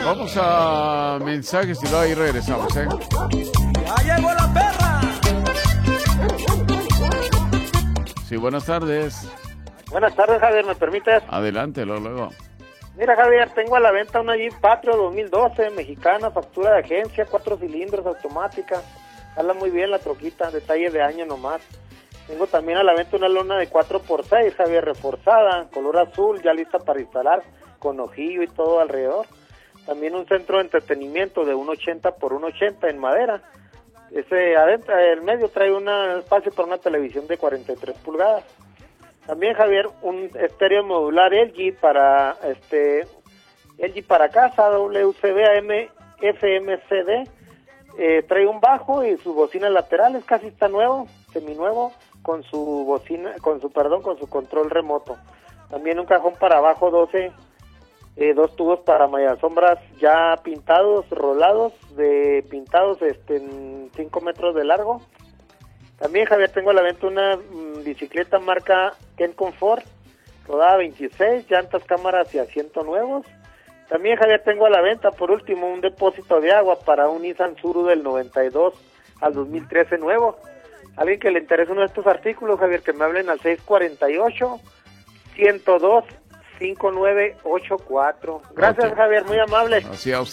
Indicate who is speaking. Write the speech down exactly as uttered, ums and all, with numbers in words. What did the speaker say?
Speaker 1: Vamos a mensajes y luego ahí regresamos, ¿eh?
Speaker 2: ¡Ya llegó la perra!
Speaker 1: Sí, buenas tardes.
Speaker 3: Buenas tardes, Javier, ¿me permites?
Speaker 1: Adelante, luego, luego.
Speaker 3: Mira, Javier, tengo a la venta una Jeep Patrio dos mil doce, mexicana, factura de agencia, cuatro cilindros, automática. Habla muy bien la troquita, detalle de año nomás. Tengo también a la venta una lona de cuatro por seis, Javier, reforzada, color azul, ya lista para instalar, con ojillo y todo alrededor. También un centro de entretenimiento de uno ochenta por uno ochenta en madera. Ese adentro, el medio trae un espacio para una televisión de cuarenta y tres pulgadas. También, Javier, un estéreo modular L G para este L G para casa, W C B A M F M C D. Eh, trae un bajo y sus bocinas laterales, casi está nuevo, seminuevo, con su bocina, con su perdón, con su control remoto. También un cajón para abajo doce, eh, dos tubos para sombras ya pintados, rolados, de pintados este en cinco metros de largo. También, Javier, tengo a la venta una mm, bicicleta marca Ken Comfort, rodada veintiséis, llantas, cámaras y asiento nuevos. También, Javier, tengo a la venta, por último, un depósito de agua para un Nissan Tsuru del noventa y dos al dos mil trece nuevo. Alguien que le interese uno de estos artículos, Javier, que me hablen al seis cuatro ocho, uno cero dos, cinco nueve ocho cuatro. Gracias, Javier, muy amable.
Speaker 1: Así a